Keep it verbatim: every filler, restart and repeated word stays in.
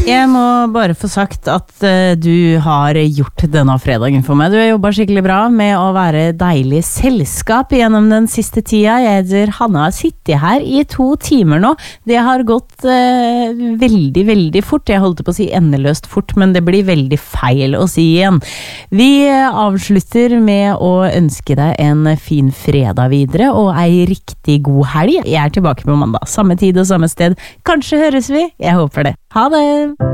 Jeg må bare få sagt at uh, du har gjort denne fredagen for meg. Du har jobbet skikkelig bra med å være deilig selskap gjennom den siste tida. Jeg heter Hanna, har sittet her i to timer nå. Det har gått uh, veldig, veldig fort. Jeg holdt på å si endeløst fort, men det blir veldig feil å si igjen. Vi avslutter med å ønske deg en fin fredag videre, og ei riktig god helg. Jeg er tilbake på mandag, samme tid og samme sted. Kanskje høres vi? Jeg håper det. Ha det!